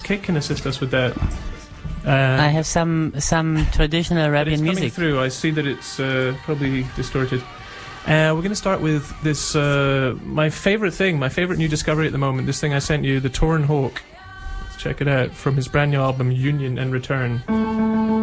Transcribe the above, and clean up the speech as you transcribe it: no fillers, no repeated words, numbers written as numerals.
Kit can assist us with that. I have some traditional Arabian music. It's coming through. I see that it's probably distorted. We're going to start with this, my favourite new discovery at the moment, this thing I sent you, the Torn Hawk. Let's check it out, from his brand new album, Union and Return.